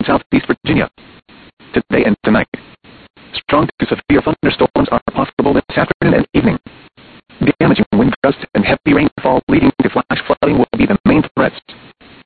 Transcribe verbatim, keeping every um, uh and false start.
southeast Virginia. Today and tonight, strong to severe thunderstorms are possible this afternoon and evening. Damaging wind gusts and heavy rainfall leading to flash flooding will be the main threats.